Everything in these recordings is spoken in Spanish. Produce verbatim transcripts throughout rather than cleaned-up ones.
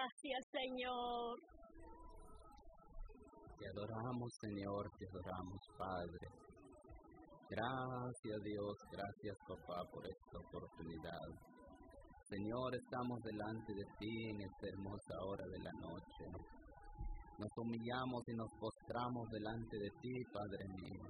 Gracias, Señor. Te adoramos, Señor, te adoramos, Padre. Gracias, Dios, gracias, papá, por esta oportunidad. Señor, estamos delante de ti en esta hermosa hora de la noche. Nos humillamos y nos postramos delante de ti, Padre mío.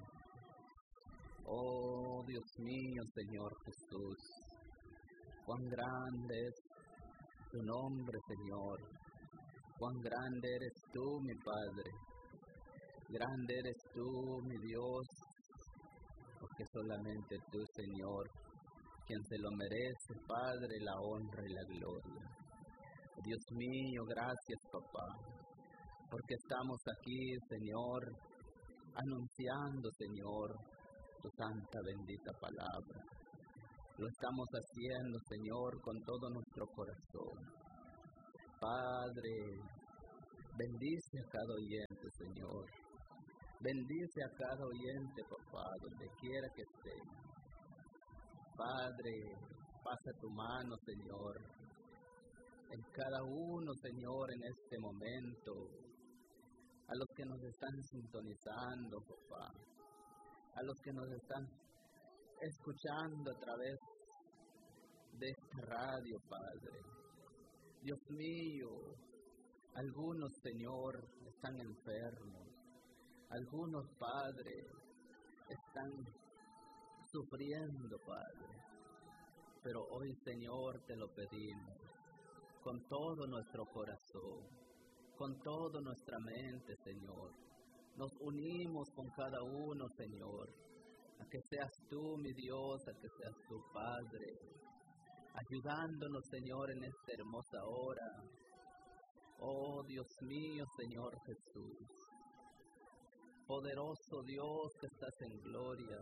Oh, Dios mío, Señor Jesús, cuán grande es tu nombre, Señor. Cuán grande eres tú, mi Padre. Grande eres tú, mi Dios, porque solamente tú, Señor, quien se lo merece, Padre, la honra y la gloria. Dios mío, gracias, papá, porque estamos aquí, Señor, anunciando, Señor, tu santa bendita palabra. Lo estamos haciendo, Señor, con todo nuestro corazón. Padre, bendice a cada oyente, Señor. Bendice a cada oyente, papá, donde quiera que esté. Padre, pasa tu mano, Señor, en cada uno, Señor, en este momento. A los que nos están sintonizando, papá. A los que nos están escuchando a través de esta radio, Padre. Dios mío, algunos, Señor, están enfermos. Algunos, Padre, están sufriendo, Padre. Pero hoy, Señor, te lo pedimos con todo nuestro corazón, con toda nuestra mente, Señor. Nos unimos con cada uno, Señor, a que seas tú, mi Dios, a que seas tu Padre, ayudándonos, Señor, en esta hermosa hora. Oh, Dios mío, Señor Jesús, poderoso Dios que estás en gloria.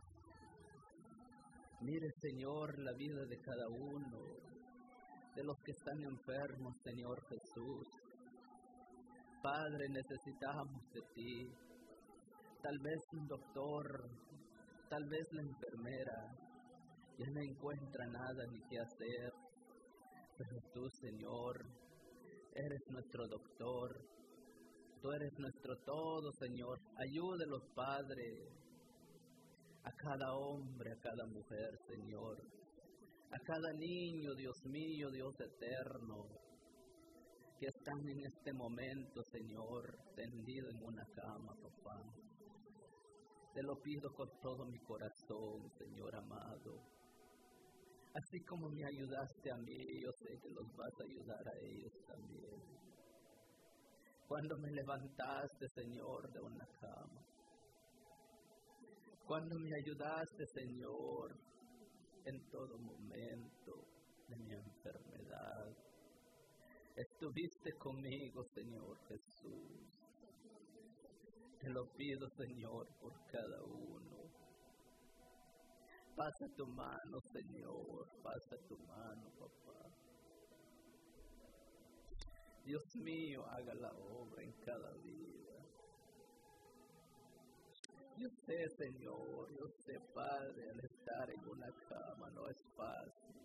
Mire, Señor, la vida de cada uno, de los que están enfermos, Señor Jesús. Padre, necesitamos de ti. Tal vez un doctor, tal vez la enfermera, ya no encuentra nada ni qué hacer. Pero tú, Señor, eres nuestro doctor. Tú eres nuestro todo, Señor. Ayúdelos, Padre, a cada hombre, a cada mujer, Señor. A cada niño, Dios mío, Dios eterno, que están en este momento, Señor, tendido en una cama, papá. Te lo pido con todo mi corazón, Señor amado. Así como me ayudaste a mí, yo sé que los vas a ayudar a ellos también. Cuando me levantaste, Señor, de una cama. Cuando me ayudaste, Señor, en todo momento de mi enfermedad. Estuviste conmigo, Señor Jesús. Te lo pido, Señor, por cada uno. Pasa tu mano, Señor, pasa tu mano, papá. Dios mío, haga la obra en cada vida. Yo sé, Señor, yo sé, Padre, al estar en una cama no es fácil.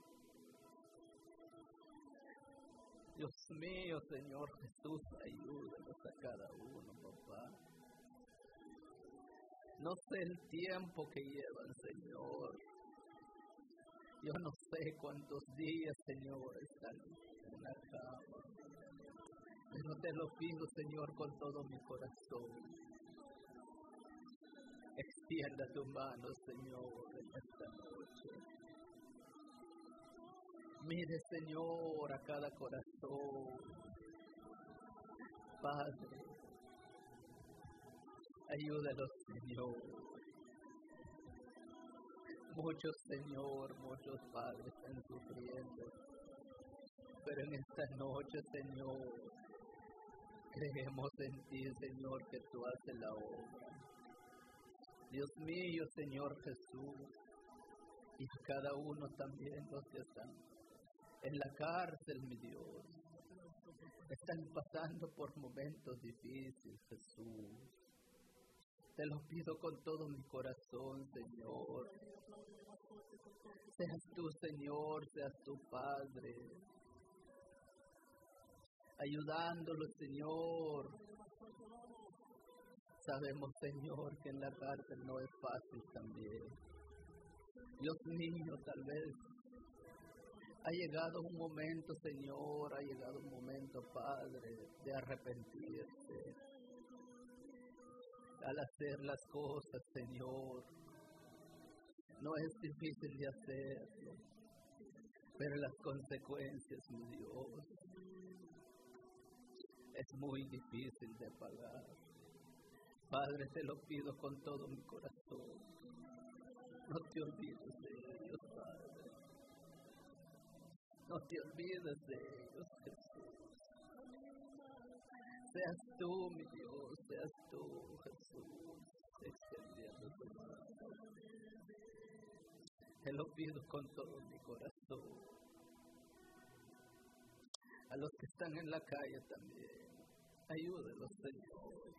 Dios mío, Señor Jesús, ayúdanos a cada uno, papá. No sé el tiempo que llevan, Señor. Yo no sé cuántos días, Señor, están en la cama. Pero te lo pido, Señor, con todo mi corazón. Extienda tu mano, Señor, en esta noche. Mire, Señor, a cada corazón. Padre, ayúdanos, Señor. Muchos, Señor, muchos padres están sufriendo. Pero en esta noche, Señor, creemos en ti, Señor, que tú haces la obra. Dios mío, Señor Jesús, y a cada uno también los que están en la cárcel, mi Dios, están pasando por momentos difíciles, Jesús. Te lo pido con todo mi corazón, Señor. Seas tú, Señor, seas tu Padre. ayudándolo, Señor. Sabemos, Señor, que en la cárcel no es fácil también. Los niños tal vez. Ha llegado un momento, Señor, ha llegado un momento, Padre, de arrepentirse. Al hacer las cosas, Señor, no es difícil de hacerlo, pero las consecuencias, mi Dios, es muy difícil de pagar. Padre, te lo pido con todo mi corazón. No te olvides de ellos, Padre. No te olvides de ellos, Jesús. Seas tú, mi Dios, seas tú, Jesús, extendiendo tu mano. Te lo pido con todo mi corazón. A los que están en la calle también, ayúdelos, Señor.